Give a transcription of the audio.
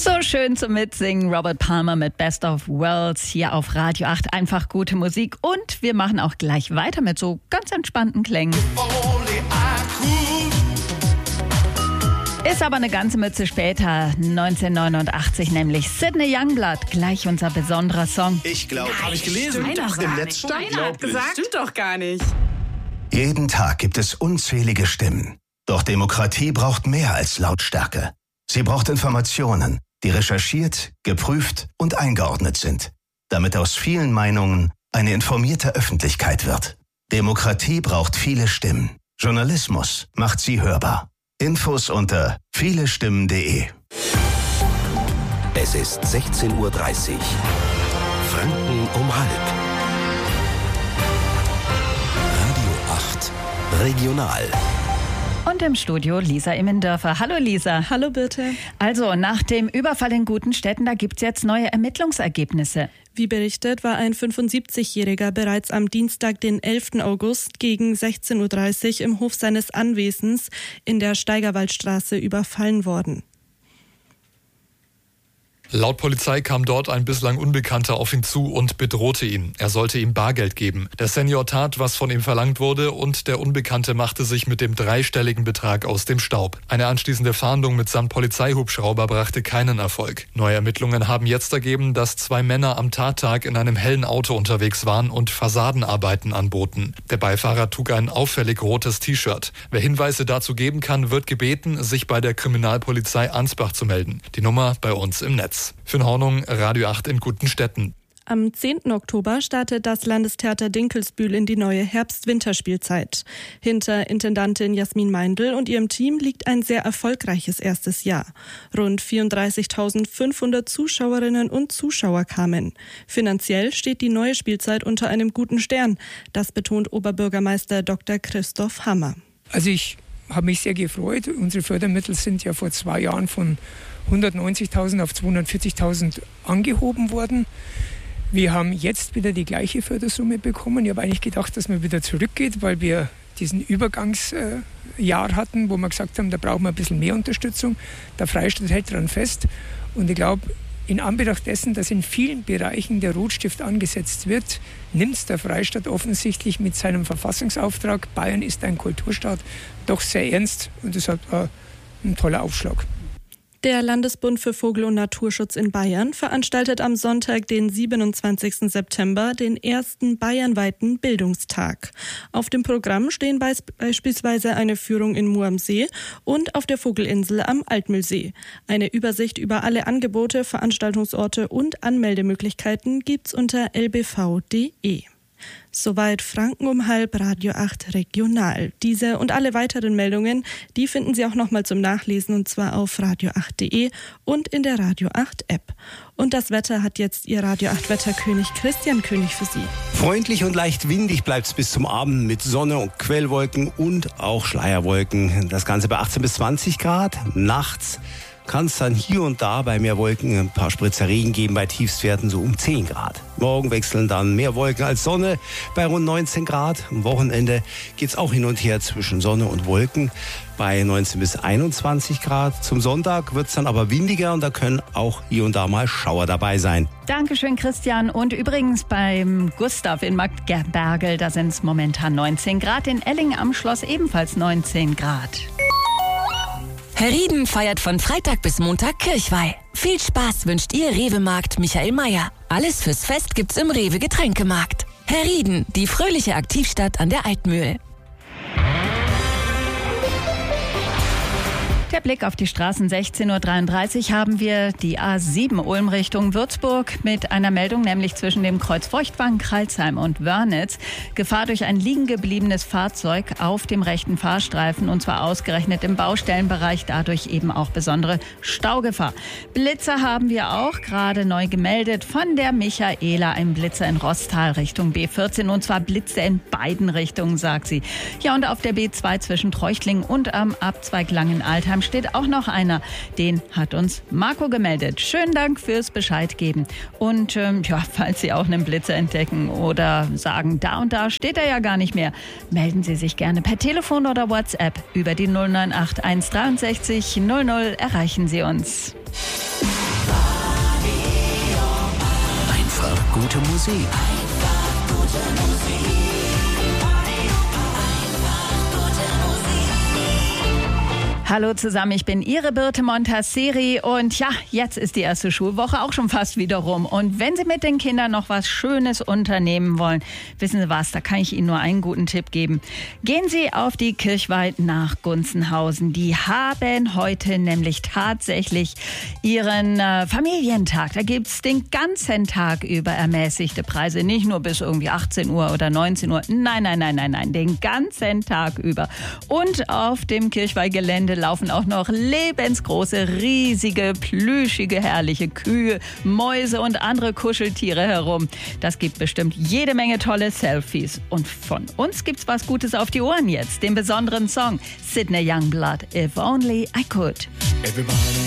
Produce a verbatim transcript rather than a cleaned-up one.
So schön zum Mitsingen. Robert Palmer mit Best of Worlds hier auf Radio acht. Einfach gute Musik. Und wir machen auch gleich weiter mit so ganz entspannten Klängen. Ist aber eine ganze Mütze später, neunzehnhundertneunundachtzig nämlich. Sydney Youngblood, gleich unser besonderer Song. Ich glaube, habe ich gelesen. Steiner Im Netz stand. Steiner hat gesagt. Stimmt doch gar nicht. Jeden Tag gibt es unzählige Stimmen. Doch Demokratie braucht mehr als Lautstärke. Sie braucht Informationen, die recherchiert, geprüft und eingeordnet sind, damit aus vielen Meinungen eine informierte Öffentlichkeit wird. Demokratie braucht viele Stimmen. Journalismus macht sie hörbar. Infos unter vielestimmen punkt de. Es ist sechzehn Uhr dreißig. Franken um halb. Radio acht Regional. Und im Studio Lisa Immendörfer. Hallo Lisa. Hallo Birte. Also nach dem Überfall in Gutenstetten, da gibt es jetzt neue Ermittlungsergebnisse. Wie berichtet, war ein fünfundsiebzigjähriger bereits am Dienstag, den elften August gegen sechzehn Uhr dreißig im Hof seines Anwesens in der Steigerwaldstraße überfallen worden. Laut Polizei kam dort ein bislang Unbekannter auf ihn zu und bedrohte ihn. Er sollte ihm Bargeld geben. Der Senior tat, was von ihm verlangt wurde, und der Unbekannte machte sich mit dem dreistelligen Betrag aus dem Staub. Eine anschließende Fahndung mitsamt Polizeihubschrauber brachte keinen Erfolg. Neue Ermittlungen haben jetzt ergeben, dass zwei Männer am Tattag in einem hellen Auto unterwegs waren und Fassadenarbeiten anboten. Der Beifahrer trug ein auffällig rotes T-Shirt. Wer Hinweise dazu geben kann, wird gebeten, sich bei der Kriminalpolizei Ansbach zu melden. Die Nummer bei uns im Netz. Finn Hornung, Radio acht in Gutenstetten. Am zehnten Oktober startet das Landestheater Dinkelsbühl in die neue Herbst-Winterspielzeit. Hinter Intendantin Jasmin Meindl und ihrem Team liegt ein sehr erfolgreiches erstes Jahr. Rund vierunddreißigtausendfünfhundert Zuschauerinnen und Zuschauer kamen. Finanziell steht die neue Spielzeit unter einem guten Stern. Das betont Oberbürgermeister Doktor Christoph Hammer. Also ich habe mich sehr gefreut. Unsere Fördermittel sind ja vor zwei Jahren von hundertneunzigtausend auf zweihundertvierzigtausend angehoben worden. Wir haben jetzt wieder die gleiche Fördersumme bekommen. Ich habe eigentlich gedacht, dass man wieder zurückgeht, weil wir diesen Übergangsjahr hatten, wo wir gesagt haben, da brauchen wir ein bisschen mehr Unterstützung. Der Freistaat hält daran fest. Und ich glaube, in Anbetracht dessen, dass in vielen Bereichen der Rotstift angesetzt wird, nimmt es der Freistaat offensichtlich mit seinem Verfassungsauftrag, Bayern ist ein Kulturstaat, doch sehr ernst. Und deshalb war ein toller Aufschlag. Der Landesbund für Vogel- und Naturschutz in Bayern veranstaltet am Sonntag, den siebenundzwanzigsten September, den ersten bayernweiten Bildungstag. Auf dem Programm stehen beispielsweise eine Führung in Mur am See und auf der Vogelinsel am Altmühlsee. Eine Übersicht über alle Angebote, Veranstaltungsorte und Anmeldemöglichkeiten gibt's unter l b v punkt de. Soweit Franken um halb, Radio acht Regional. Diese und alle weiteren Meldungen, die finden Sie auch nochmal zum Nachlesen, und zwar auf radio acht punkt de und in der Radio acht App. Und das Wetter hat jetzt Ihr Radio acht Wetterkönig Christian König für Sie. Freundlich und leicht windig bleibt es bis zum Abend mit Sonne und Quellwolken und auch Schleierwolken. Das Ganze bei achtzehn bis zwanzig Grad. Nachts kann es dann hier und da bei mehr Wolken ein paar Spritzer Regen geben, bei Tiefstwerten so um zehn Grad. Morgen wechseln dann mehr Wolken als Sonne bei rund neunzehn Grad. Am Wochenende geht es auch hin und her zwischen Sonne und Wolken bei neunzehn bis einundzwanzig Grad. Zum Sonntag wird es dann aber windiger und da können auch hier und da mal Schauer dabei sein. Dankeschön, Christian. Und übrigens beim Gustav in Magdebergel, da sind es momentan neunzehn Grad. In Ellingen am Schloss ebenfalls neunzehn Grad. Herrieden feiert von Freitag bis Montag Kirchweih. Viel Spaß wünscht Ihr Rewe-Markt Michael Mayer. Alles fürs Fest gibt's im Rewe-Getränkemarkt. Herrieden, die fröhliche Aktivstadt an der Altmühl. Der Blick auf die Straßen, sechzehn Uhr dreiunddreißig haben wir die A sieben Ulm Richtung Würzburg mit einer Meldung, nämlich zwischen dem Kreuz Feuchtwangen, Kralsheim und Wörnitz. Gefahr durch ein liegen gebliebenes Fahrzeug auf dem rechten Fahrstreifen, und zwar ausgerechnet im Baustellenbereich, dadurch eben auch besondere Staugefahr. Blitzer haben wir auch gerade neu gemeldet von der Michaela, ein Blitzer in Rostal Richtung B vierzehn, und zwar Blitze in beiden Richtungen, sagt sie. Ja, und auf der B zwei zwischen Treuchtlingen und am Abzweig Langenaltheim steht auch noch einer. Den hat uns Marco gemeldet. Schönen Dank fürs Bescheid geben. Und ähm, ja, falls Sie auch einen Blitzer entdecken oder sagen, da und da steht er ja gar nicht mehr, melden Sie sich gerne per Telefon oder WhatsApp. Über die null neun acht eins dreiundsechzig null null erreichen Sie uns. gute Musik. Einfach gute Musik. Hallo zusammen, ich bin Ihre Birte Montasseri und ja, jetzt ist die erste Schulwoche auch schon fast wieder rum. Und wenn Sie mit den Kindern noch was Schönes unternehmen wollen, wissen Sie was, da kann ich Ihnen nur einen guten Tipp geben. Gehen Sie auf die Kirchweih nach Gunzenhausen. Die haben heute nämlich tatsächlich ihren äh, Familientag. Da gibt's den ganzen Tag über ermäßigte Preise, nicht nur bis irgendwie achtzehn Uhr oder neunzehn Uhr. Nein, nein, nein, nein, nein, den ganzen Tag über. Und auf dem Kirchweihgelände laufen auch noch lebensgroße, riesige, plüschige, herrliche Kühe, Mäuse und andere Kuscheltiere herum. Das gibt bestimmt jede Menge tolle Selfies. Und von uns gibt's was Gutes auf die Ohren jetzt. Den besonderen Song Sydney Youngblood, If Only I Could. Everybody